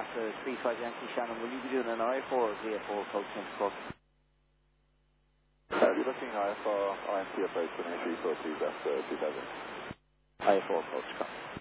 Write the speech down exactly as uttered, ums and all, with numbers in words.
after three five Yankee Shannon, will you be doing an I four or V F four approach into Cork? I'll be looking I F R I M T approach for three four two, that's uh, two thousand. I four approach, come.